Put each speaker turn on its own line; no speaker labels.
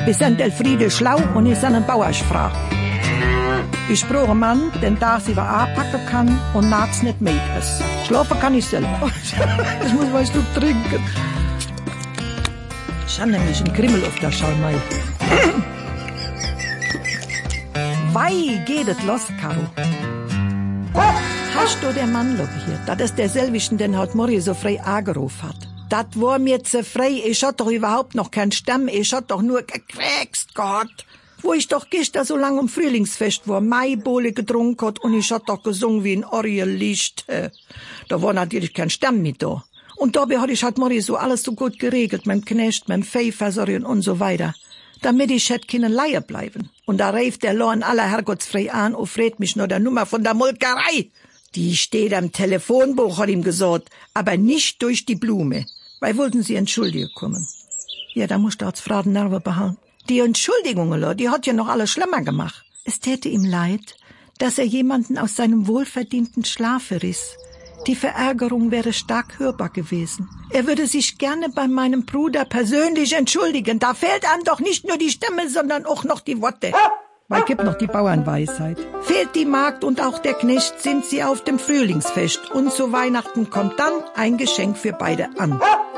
Ich sind Elfriede schlau und ich sind ein Bauersfrau. Ich brauche einen Mann, den da sie anpacken kann und nachts nicht mit ist. Schlafen kann ich selber. Ich muss mal ein Stück trinken. Ich habe nämlich einen Krimmel auf der Schalmei. Wei geht es los, Caro. Hast du den Mann hier? Das ist derselbischen, den heute Morgen so frei angerufen hat. Das war mir zu frei. Ich hatte doch überhaupt noch keinen Stamm. Ich hatte doch nur gequäkst gehabt. Wo ich doch gestern so lang um Frühlingsfest war, Maibohle getrunken hat und ich hatte doch gesungen wie ein Orgellicht. Da war natürlich kein Stamm mit da. Und dabei hatte ich heute Morgen so alles so gut geregelt, mit dem Knecht, mit dem Viehversorgung und so weiter. Damit ich hätte keine Laie bleiben. Und da rief der Lohn aller Herrgottsfrei an und fragt mich nur der Nummer von der Molkerei. Die steht am Telefonbuch, hat ihm gesagt, aber nicht durch die Blume. Weil wollten Sie entschuldigen kommen. Ja, da musst du als Frau den Nerven behalten. Die Entschuldigung, die hat ja noch alles schlimmer gemacht. Es täte ihm leid, dass er jemanden aus seinem wohlverdienten Schlafe riss. Die Verärgerung wäre stark hörbar gewesen. Er würde sich gerne bei meinem Bruder persönlich entschuldigen. Da fehlt einem doch nicht nur die Stimme, sondern auch noch die Worte. Weil gibt noch die Bauernweisheit. Fehlt die Magd und auch der Knecht, sind sie auf dem Frühlingsfest. Und zu Weihnachten kommt dann ein Geschenk für beide an.